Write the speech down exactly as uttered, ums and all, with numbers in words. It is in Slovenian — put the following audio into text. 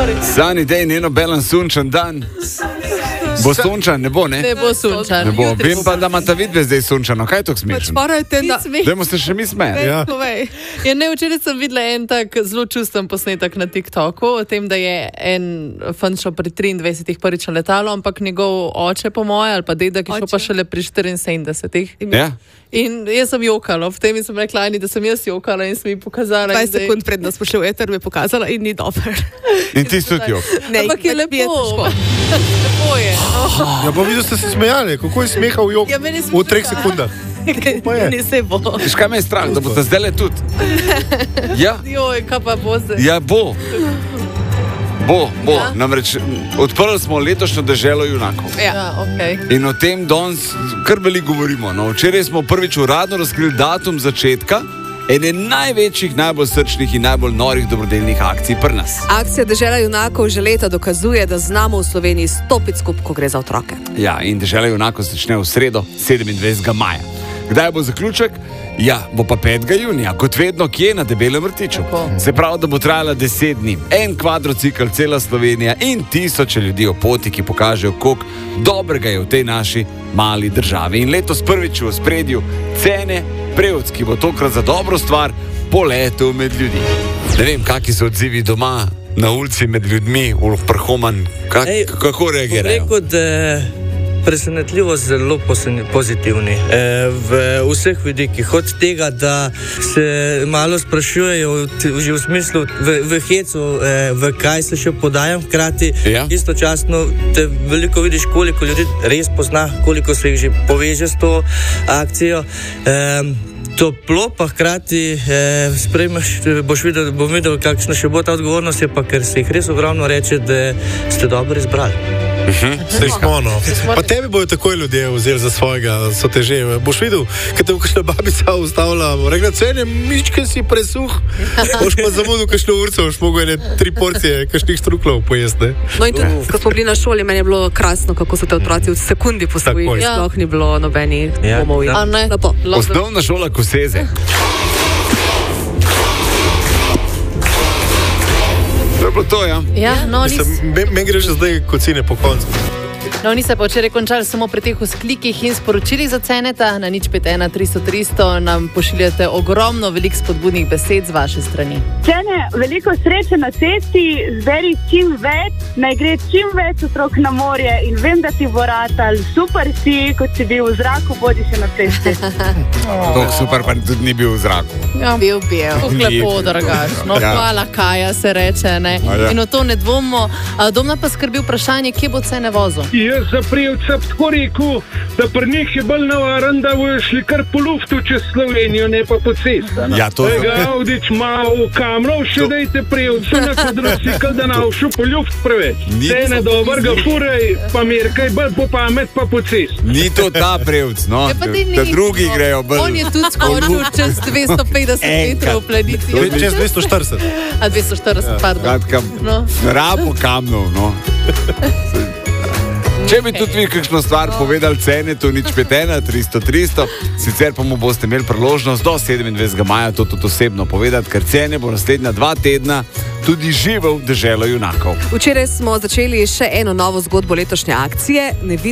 Sunny day, njeno belen sunčan dan. Bo sunčan, ne bo, ne? Ne bo sunčan. Ne bo. Vem pa, da imata vidve zdaj sunčano. Kaj je to smešno? Dajmo se še mi smeti. Ja. Ja, ne, včeraj sem videla en tak zelo čustven posnetek na TikToku o tem, da je en fant šel pri triindvajsetih prvič na letalo, ampak njegov oče po moje ali pa dedek je šel pa šele pri štiriinsedemdesetih. Ja. In jaz sem jokala, v tem sem rekla, Ani, da sem jaz jokala in sem mi pokazala. dvajset sekund pred nas pošel eter, mi je pokazala in ni dober. In ti so ti jok. Ampak je lepo. Lepo je. Ja, pa videl ste se smejali, kako je smehal jok Ja, meni v treh sekundah. Ni se bo. Veš, kaj me je strah, da bo ta zdaj le tudi? Ja, Joj, kaj pa bo zdaj? ja bo. Bo, bo. Namreč odprli smo letošnjo deželo junakov. Ja, okej. In o tem danes kar veliko govorimo. No, včeraj smo prvič uradno razkrili datum začetka ene največjih, najbolj srčnih in najbolj norih dobrodelnih akcij pri nas. Akcija Dežela junakov že leta dokazuje, da znamo v Sloveniji stopiti skupaj, ko gre za otroke. Ja, in dežela junakov začne v sredo, sedemindvajsetega maja. Kdaj bo zaključek? Ja, bo pa petega junija, kot vedno, kje na Debelem rtiču. Se pravi, da bo trajala deset dni, en kvadrocikl, cela Slovenija in tisoče ljudi o poti, ki pokažejo, koliko dobrega je v tej naši mali državi. In letos prvič v ospredju cene Prevc, ki bo tokrat za dobro stvar poletel med ljudi. Ne vem, kakšni so odzivi doma, na ulici med ljudmi, v Prhoman, kak, Ej, kako reagirajo? Rekel, da presenetljivo zelo pozitivni e, v vseh vidikih. Od tega, da se malo sprašujejo že v smislu, v, v hecu, e, v kaj se še podajam, hkrati ja. Istočasno te veliko vidiš, koliko ljudi res pozna, koliko se jih že poveže s to akcijo. E, Toplo pa hkrati eh, sprejmeš, boš videl, bom videl, kakšna še bo ta odgovornost, je pa, ker se jih res ogromno reče, da ste dobro izbrali. Sej smo, no. Pa tebi bojo takoj ljudje vzeli za svojega, so teže. Boš videl, kad te bo kakšna babica ustavila, rekla, cene, mičke si presuh. Boš pa zamudil kakšno urco, boš mogel ene tri porcije kakšnih štruklov pojesti. No in tudi, ko smo bili na šoli, meni je bilo krasno, kako so te otroci v sekundi posvojili. Ja. Sploh ni bilo nobenih Ja. bomov. A ne? Osnovna šola Koseze. To je bilo to, ja. Ja, no, nis... Meni gre že zdaj kocine po koncu. No, ni se pa včeraj končali samo pri teh vzklikih in sporočilih za ceneta. Na nič pet ena tristo tristo nam pošiljate ogromno veliko spodbudnih besed z vaše strani. Cene, veliko sreče na cesti, zberi čim več, naj gre čim več otrok na morje in vem, da ti bo ratal. Super si, kot si bil v zraku, bodi še na cesti. Oh. Super, pa tudi ni bil v zraku. Ja, bil, bil. Kako lepo, dragaš. No, Ja. hvala, Kaja se reče, ne. A ja. In o to ne dvomimo. A, Domna pa skrbi vprašanje, kje bo cene vozil. Jaz za Prevca tako rekel, da pri njih je bolj navaren, da bojo šli kar po luftu čez Slovenijo, ne pa po cestah. Ja, to je. Tega Audič ima v kamrov, še dajte Prevcu na kvadrocikl, da navšu po luft preveč. Ni- Cene dobrega furaj, pa merkaj bolj po pamet, pa po cest. Ni to ta Prevc, no. Ja, pa ti ni. Da drugi grejo bolj. On je tudi skočil čez dvesto petdeset metrov v planeti. Čez dvesto štirideset. A dvesto štirideset, pardon. Kratka, No. rabo kamnov, no. Če bi tudi vi kakšno stvar povedali cene, to nič pet ena tristo tristo, sicer pa mu boste imeli priložnost do sedemindvajsetega maja to tudi osebno povedati, ker cene bo naslednja dva tedna tudi živel Deželo junakov. Včeraj smo začeli še eno novo zgodbo letošnje akcije. Ne